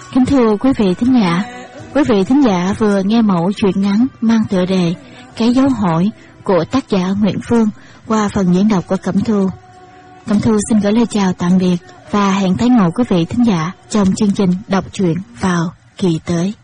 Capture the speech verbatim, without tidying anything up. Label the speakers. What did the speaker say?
Speaker 1: Kính thưa quý vị thính giả, quý vị thính giả vừa nghe mẫu truyện ngắn mang tựa đề Cái dấu hỏi của tác giả Nguyễn Phương qua phần diễn đọc của Cẩm Thu. Cẩm Thu xin gửi lời chào tạm biệt và hẹn tái ngộ quý vị thính giả trong chương trình đọc truyện vào kỳ tới.